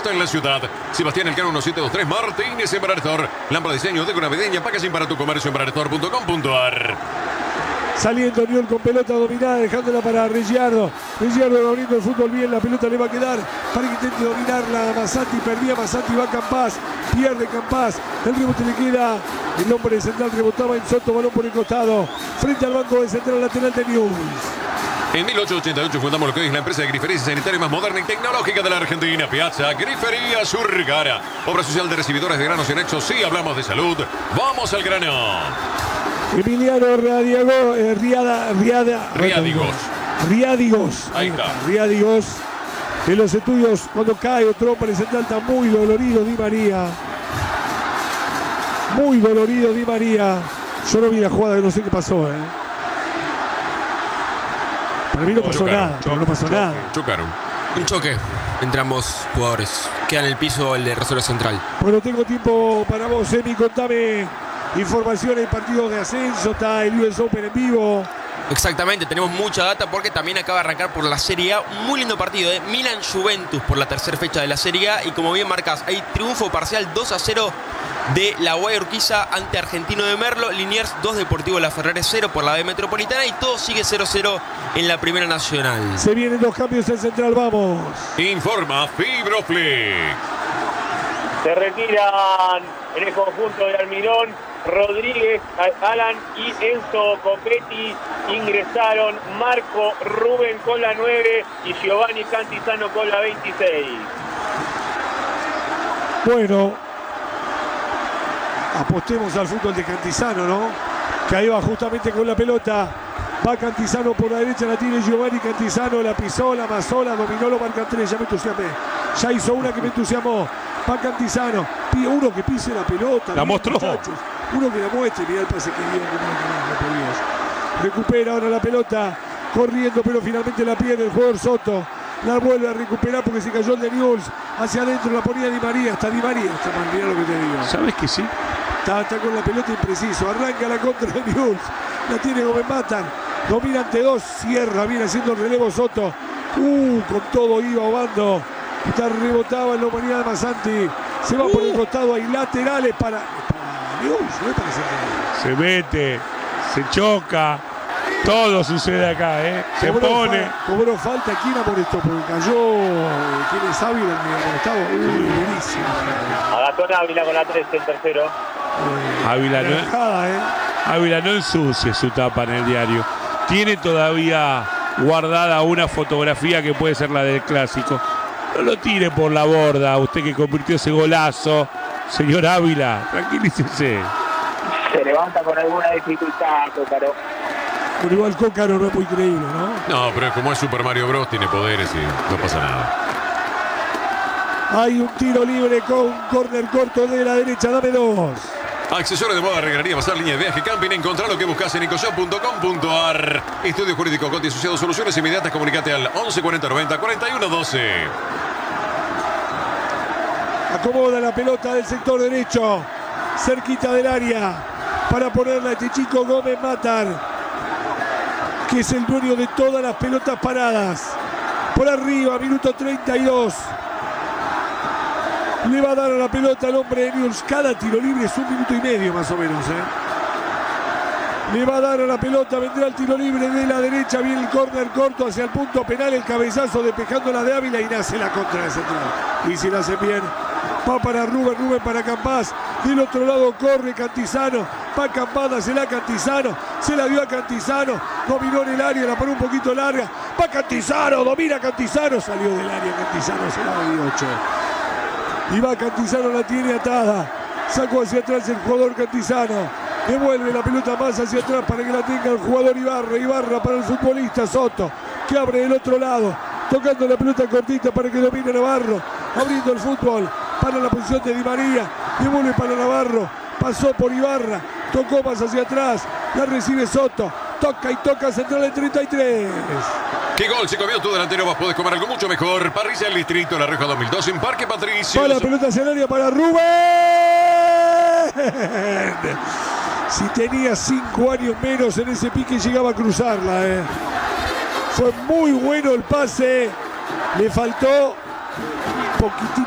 autopista en la ciudad. Sebastián Elcano 1723 Martínez en Embraer. Lámpara de diseño, deco navideña, packaging para tu comercio, embraer.com.ar. Saliendo Newell con pelota dominada, dejándola para Ricciardo. Ricciardo va abriendo el fútbol bien, la pelota le va a quedar para que intente dominarla. Mazzatti perdía, Mazzatti va a Campás, pierde Campás. El rebote le queda, el hombre central rebotaba en Soto, balón por el costado, frente al banco de central lateral de Newell. En 1888 fundamos lo que hoy es la empresa de grifería sanitaria más moderna y tecnológica de la Argentina. Piazza Grifería Surgara. Obra social de recibidores de granos en hecho. Sí, hablamos de salud. Vamos al grano. Emiliano Riadigos. Ahí está. Riadigos. En los estudios, cuando cae otro hombre central, está muy dolorido Di María. Muy dolorido Di María. Yo no vi la jugada, no sé qué pasó. Para mí no pasó nada. No pasó nada. Chocaron. Un choque entre ambos jugadores. Queda en el piso el de Rosario Central. Bueno, tengo tiempo para vos, Emi. Contame informaciones, partidos de ascenso. Está el US Open en vivo. Exactamente, tenemos mucha data porque también acaba de arrancar por la Serie A. Un muy lindo partido, Milan-Juventus por la tercera fecha de la Serie A. Y como bien marcás, hay triunfo parcial 2-0 de la Guaya Urquiza ante Argentino de Merlo. Liniers 2, Deportivo La Ferrere 0 por la B Metropolitana. Y todo sigue 0-0 en la Primera Nacional. Se vienen 2 cambios en central, vamos. Informa Fibroflix. Se retiran en el conjunto de Almirón Rodríguez, Alan y Enzo Copetti. Ingresaron Marco Rubén con la 9 y Giovanni Cantizano con la 26. Bueno, apostemos al fútbol de Cantizano, ¿no? Que ahí va justamente con la pelota. Va Cantizano por la derecha, la tiene Giovanni Cantizano, la pisó, la amasó, la dominó, lo marcan 3, ya me entusiasmé. Ya hizo una que me entusiasmó. Va Cantizano, pide uno que pise la pelota. La mostró. Muchachos. Uno que la muestre, mirá el pase que dio, por Dios. Recupera ahora la pelota, corriendo, pero finalmente la pierde el jugador Soto. La vuelve a recuperar porque se cayó el de Newell's. Hacia adentro la ponía Di María. Está Di María. Está mal, mirá lo que te digo. ¿Sabes que sí? Está con la pelota impreciso. Arranca la contra de Newell's. La tiene Gómez Matan. Domina ante 2. Cierra. Viene haciendo el relevo Soto. Con todo iba Obando. Está rebotaba en la humanidad de Mazzanti. Se va por el costado. Hay laterales para Newell's. No es para Central. Se mete. Se choca. Todo sucede acá, Se pone. Cobró falta. ¿Quién amonestó? Porque cayó. ¿Quién es Ávila? El amonestado. Buenísimo. Agatón Ávila con la 3, el tercero. Ávila no ensucie su tapa en el diario. Tiene todavía guardada una fotografía que puede ser la del clásico. No lo tire por la borda, usted que convirtió ese golazo. Señor Ávila, tranquilícese. Se levanta con alguna dificultad, Cócaro. Pero igual Cócaro no es muy creíble, ¿no? No, pero como es Super Mario Bros. Tiene poderes y no pasa nada. Hay un tiro libre con un córner corto de la derecha. Dame 2. Accesorios de moda, regarería, bazar, línea de viaje, camping. Encontrá lo que buscas en ecoshop.com.ar. Estudio Jurídico Conti Asociado. Soluciones inmediatas. Comunicate al 11 40 90 41 12. Acomoda la pelota del sector derecho. Cerquita del área. Para ponerla este chico Gómez Matar, que es el dueño de todas las pelotas paradas. Por arriba, minuto 32. Le va a dar a la pelota al hombre de Newell's. Cada tiro libre es 1 minuto y medio más o menos. Le va a dar a la pelota, vendrá el tiro libre de la derecha. Viene el córner corto hacia el punto penal. El cabezazo despejando la de Ávila y nace la contra de Central. Y si la hace bien, va para Rubén para Campás. Del otro lado corre Cantizano. Va Campana, se la Cantizano. Se la dio a Cantizano. Dominó en el área, la pone un poquito larga. Va Cantizano, domina Cantizano. Salió del área Cantizano, se la dio 8. Y va Cantizano, la tiene atada. Sacó hacia atrás el jugador Cantizano. Devuelve la pelota más hacia atrás para que la tenga el jugador Ibarra. Ibarra para el futbolista Soto, que abre del otro lado. Tocando la pelota cortita para que domine Navarro. Abriendo el fútbol para la posición de Di María. Devuelve para Navarro. Pasó por Ibarra. Tocó más hacia atrás. La recibe Soto. Toca y toca Central en 33. ¿Qué gol se comió tu delantero? Vos podés comer algo mucho mejor. Parrilla del Distrito, La Rioja 2002 en Parque Patricio. Va la pelota hacia el área para Rubén. Si tenía 5 años menos en ese pique llegaba a cruzarla. Fue muy bueno el pase. Le faltó un poquitito.